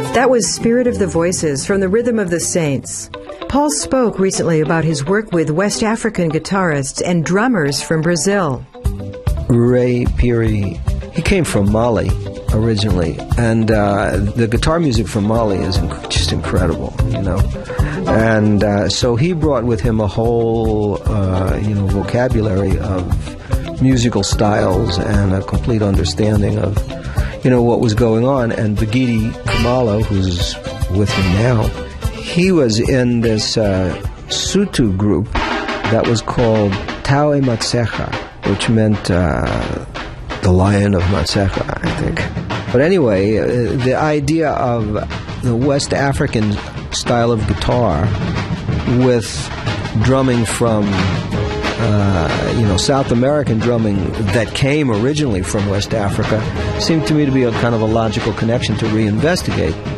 That was Spirit of the Voices from the Rhythm of the Saints. Paul spoke recently about his work with West African guitarists and drummers from Brazil. Ray Phiri, he came from Mali originally, and the guitar music from Mali is just incredible, you know. And so he brought with him a whole, vocabulary of musical styles and a complete understanding of, what was going on. And Bagidi Kumalo, who's with me now, he was in this Sutu group that was called Taue Matsecha, which meant the Lion of Matsecha, I think. But anyway, the idea of the West African style of guitar with drumming from South American drumming that came originally from West Africa seemed to me to be a kind of a logical connection to reinvestigate.